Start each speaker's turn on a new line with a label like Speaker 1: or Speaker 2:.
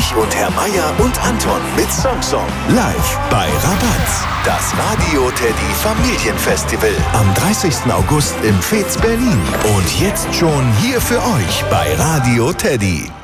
Speaker 1: Ich und Herr Meier und Anton mit Song live bei Rabatz. Das Radio Teddy Familienfestival am 30. August im Fez Berlin. Und jetzt schon hier für euch bei Radio Teddy.